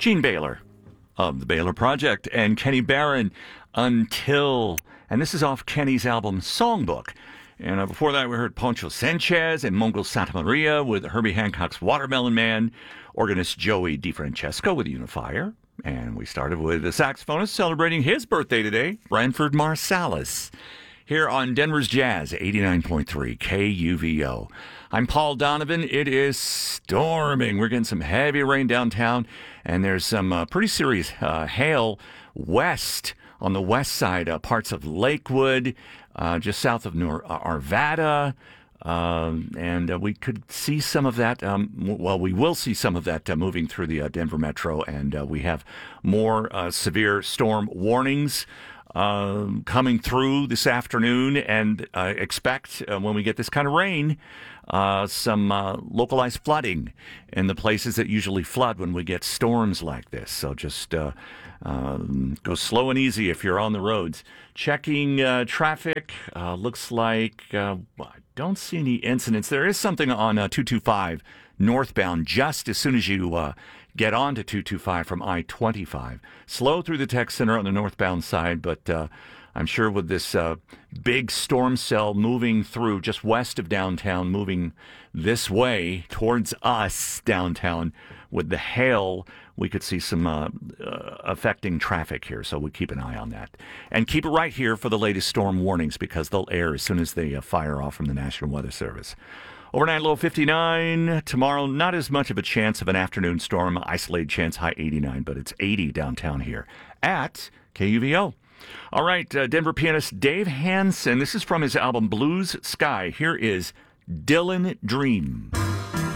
Gene Baylor of the Baylor Project and Kenny Barron, Until. And this is off Kenny's album Songbook. And before that, we heard Poncho Sanchez and Mongol Santa Maria with Herbie Hancock's Watermelon Man, organist Joey DeFrancesco with Unifier. And we started with the saxophonist celebrating his birthday today, Branford Marsalis, here on Denver's Jazz, 89.3 KUVO. I'm Paul Donovan. It is storming. We're getting some heavy rain downtown, and there's some pretty serious hail west on the west side, parts of Lakewood, just south of Arvada. And we could see some of that. We will see some of that moving through the Denver metro, and we have more severe storm warnings coming through this afternoon, and expect when we get this kind of rain, some localized flooding in the places that usually flood when we get storms like this. So just go slow and easy if you're on the roads. Checking traffic, looks like I don't see any incidents. There is something on 225 northbound just as soon as you get on to 225 from I-25. Slow through the tech center on the northbound side, but I'm sure with this big storm cell moving through just west of downtown, moving this way towards us downtown with the hail, we could see some affecting traffic here, so we keep an eye on that. And keep it right here for the latest storm warnings, because they'll air as soon as they fire off from the National Weather Service. Overnight low 59. Tomorrow, not as much of a chance of an afternoon storm. Isolated chance, high 89, but it's 80 downtown here at KUVO. All right, Denver pianist Dave Hansen. This is from his album Blues Sky. Here is Dylan Dream.